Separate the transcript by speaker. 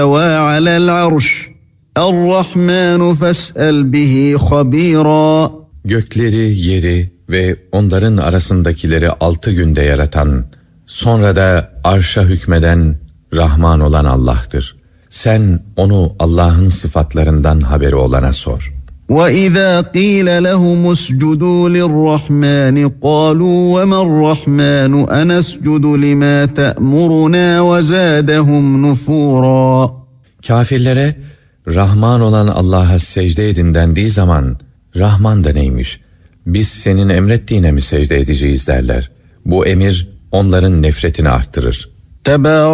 Speaker 1: وعلى العرش الرحمن فاسأل به خبيرا.
Speaker 2: Gökleri, yeri ve onların arasındakileri 6 günde yaratan, sonra da arşa hükmeden, Rahman olan Allah'tır. Sen onu Allah'ın sıfatlarından haberi olana sor.
Speaker 1: وَإِذَا قِيلَ لَهُمُ اسْجُدُوا لِلرَّحْمَنِ قَالُوا وَمَا الرَّحْمَنُ أَنَسْجُدُ لِمَا تَأْمُرُنَا وَزَادَهُمْ نُفُورًا.
Speaker 2: Kafirlere Rahman olan Allah'a secde edin dendiği zaman, Rahman da neymiş? Biz senin emrettiğine mi secde edeceğiz derler. Bu emir onların nefretini arttırır.